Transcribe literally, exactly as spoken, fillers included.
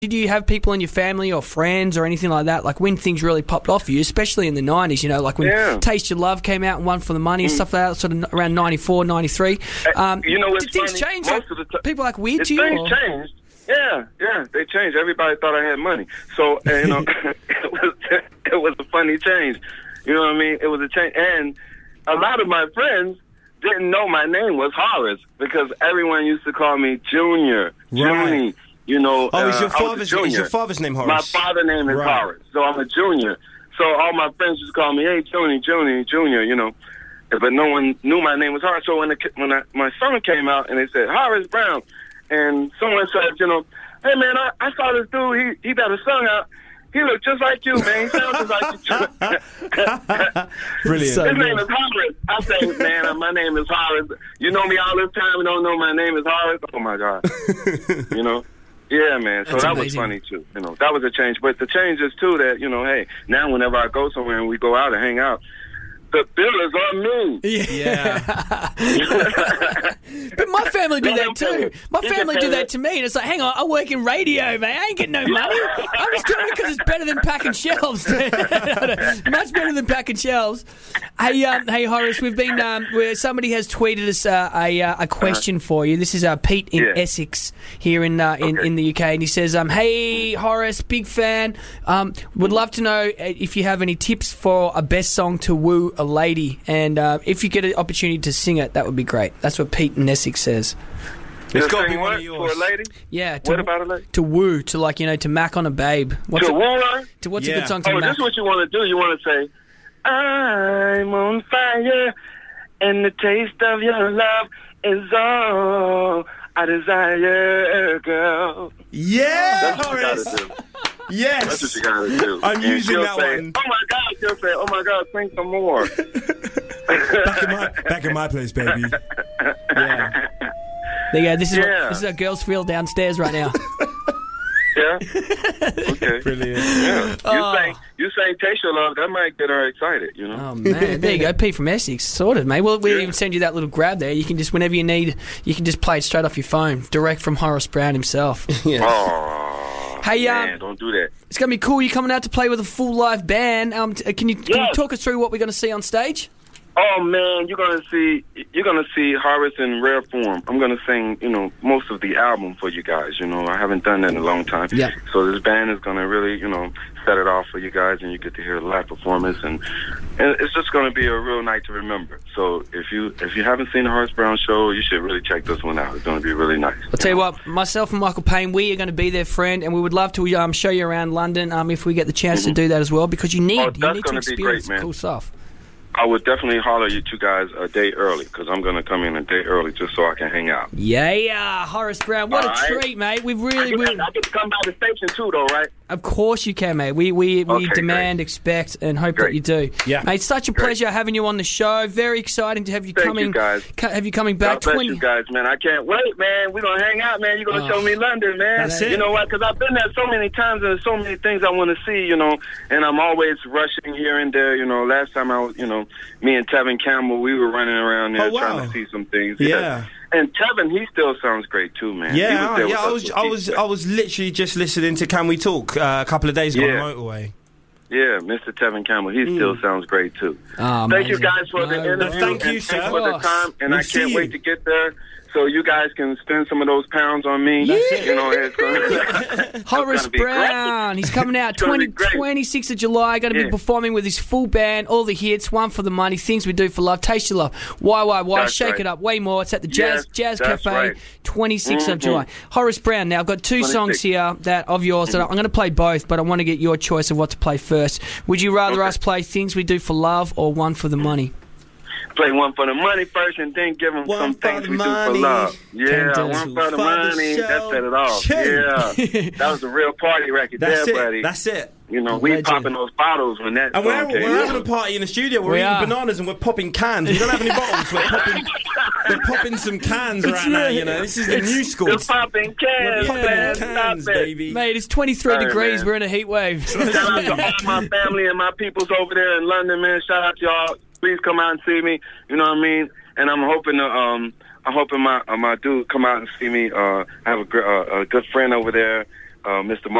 Did you have people in your family or friends or anything like that, like when things really popped off for you, especially in the nineties, you know, like when yeah. Taste Your Love came out and One for the Money and mm. stuff like that, sort of around ninety-four, ninety-three. Um, you know what's did things funny? change? Most like, of the t- people like weird the to you? Things or? changed. Yeah, yeah, they changed. Everybody thought I had money. So, you know, it, was, it was a funny change. You know what I mean? It was a change. And a lot of my friends didn't know my name was Horace because everyone used to call me Junior, right. Junie. You know, oh, is your uh, father's is your father's name Horace? My father's name is right. Horace, so I'm a junior. So all my friends just call me, hey, Junie, Junie, Junior. You know, but no one knew my name was Horace. So when the, when I, my son came out and they said Horace Brown, and someone said, you know, hey man, I, I saw this dude. He he got a son out. He looked just like you, man. He sounds just like you. Brilliant. His name is Horace. I say, man, my name is Horace. You know me all this time and don't know my name is Horace. Oh my God. You know. Yeah, man. So That's that amazing. was funny, too. You know, that was a change. But the change is, too, that, you know, hey, now whenever I go somewhere and we go out and hang out, the bill is on me. Yeah. But my family do that, too. My family do that to me, and it's like, hang on, I work in radio, man. I ain't getting no money. I'm just doing it because it's better than packing shelves. Much better than packing shelves. Hey, um, hey, Horace, we've been, um, where somebody has tweeted us uh, a uh, a question uh-huh. for you. This is uh, Pete in yeah. Essex here in, uh, in okay. in the U K, and he says, um, hey, Horace, big fan. Um, would love to know if you have any tips for a best song to woo a lady, and uh, if you get an opportunity to sing it, that would be great. That's what Pete in Essex says. It's got to be what? one of yours. For a lady? Yeah. To, what about a lady? To woo, to like, you know, to mac on a babe. What's to a, woo her? To what's yeah. a good song to oh, mac? this is what you want to do. You want to say, I'm on fire, and the taste of your love is all I desire, girl. Yeah, That's what you Horace. gotta do. Yes. That's what you gotta do. I'm and using that say, one. Oh my God, she'll say, oh my God, sing some more. back, in my, back in my place, baby. Yeah. There you go. This is, yeah. what, this is how girls feel downstairs right now. Yeah. Okay. Brilliant. Yeah. You Oh. say you say Taste Your Love, that might get her excited, you know. Oh man, there you go. Pete from Essex, sorted, mate. We'll, we'll Yeah. even send you that little grab there. You can just, whenever you need, you can just play it straight off your phone, direct from Horace Brown himself. Yeah. Oh, Hey, um, man, don't do that. It's gonna be cool. You're coming out to play with a full live band. Um, t- can you can you Yes. talk us through what we're going to see on stage? Oh man, you're gonna see you're gonna see Horace in rare form. I'm gonna sing, you know, most of the album for you guys. You know, I haven't done that in a long time. Yeah. So this band is gonna really, you know, set it off for you guys, and you get to hear a live performance, and, and it's just gonna be a real night to remember. So if you if you haven't seen the Horace Brown show, you should really check this one out. It's gonna be really nice. I'll tell you what, myself and Michael Payne, we are going to be their friend, and we would love to um, show you around London um, if we get the chance Mm-hmm. to do that as well, because you need Oh, you that's need to gonna be experience great, man. cool stuff. I would definitely holler you two guys a day early, because I'm going to come in a day early just so I can hang out. Yeah, yeah, Horace Brown, what All a right. treat, mate. We've I really, get, we, I get to come by the station too, though, right? of course you can, mate. We we, we Okay, demand, great. expect, and hope Great. that you do. Yeah. Mate, it's such a Great. pleasure having you on the show. Very exciting to have you Thank coming. you, guys. co- Have you coming back? God bless you guys, man. I can't wait, man. We're going to hang out, man. You're going to Oh. show me London, man. That's it. You know what? Because I've been there so many times, and there's so many things I want to see, you know, and I'm always rushing here and there. You know, last time I was, you know, me and Tevin Campbell, we were running around there Oh, wow. trying to see some things. Yeah. And Tevin, he still sounds great, too, man. He Yeah, was there yeah. with I us was, with I Keith was, Sweat. I was literally just listening to "Can We Talk" uh, a couple of days ago Yeah. on the motorway. Yeah, Mister Tevin Campbell, he still sounds great, too. Oh, Thank you amazing. guys for the No, interview. Thank you, and sir. thanks for the time, and We'll I see can't you. wait to get there so you guys can spend some of those pounds on me. That's You know, it's gonna, Horace gonna be Brown, he's coming out It's gonna be twenty, great. twenty-sixth of July, going to be Yeah. performing with his full band, all the hits, One for the Money, Things We Do for Love, Taste Your Love, Why Why Why, That's Shake right. It Up, way more. It's at the Jazz Yes, Jazz that's Cafe, right. twenty-sixth of Mhm. July. Horace Brown, now I've got two songs twenty-sixth. here that of yours that I'm going to play both, but I want to get your choice of what to play first. Would you rather Okay. us play Things We Do for Love or One for the Money? play One for the Money first and then give them One some for things the we do money. for love. Yeah, Ten One to for the for the Money. show. That set it off. Check. Yeah. That was a real party record That's there, it. buddy. That's it. You know, we Legend. popping those bottles when that And song we're, came we're out. having a party in the studio. We're We eating are. bananas and we're popping cans. We don't have any bottles. We're popping, we're popping some cans right now. You know, this is the new school. We're popping cans, We're popping man. cans, Stop it. baby. Mate, it's twenty-three All right, degrees. man. We're in a heat wave. Shout out to all my family and my peoples over there in London, man. Shout out to y'all. Please come out and see me. You know what I mean? And I'm hoping to, um, I'm hoping my uh, my dude come out and see me. Uh, I have a, gr- uh, a good friend over there, uh, Mister